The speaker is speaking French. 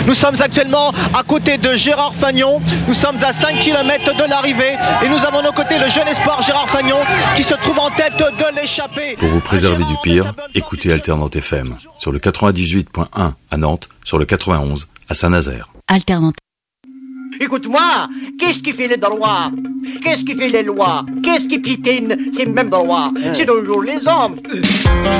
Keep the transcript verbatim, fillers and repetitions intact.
Nous sommes actuellement à côté de Gérard Fagnon. Nous sommes à cinq kilomètres de l'arrivée et nous avons à nos côtés le jeune espoir Gérard Fagnon qui se trouve en tête de l'échappée. Pour vous préserver du pire, écoutez Alternante F M sur le quatre-vingt-dix-huit point un à Nantes, sur le quatre-vingt-onze à Saint-Nazaire. Alternante. Écoute-moi, qu'est-ce qui fait les droits? Qu'est-ce qui fait les lois? Qu'est-ce qui piétine ces mêmes droits? C'est toujours les hommes.